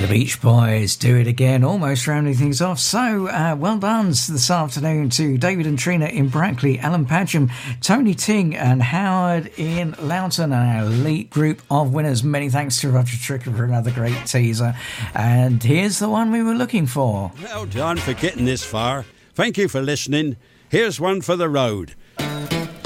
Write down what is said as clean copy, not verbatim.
Beach Boys do it again, almost rounding things off. So, well done this afternoon to David and Trina in Brackley, Alan Padgham, Tony Ting and Howard in Loughton, and our elite group of winners. Many thanks to Roger Tricker for another great teaser. And here's the one we were looking for. Well done for getting this far. Thank you for listening. Here's one for the road.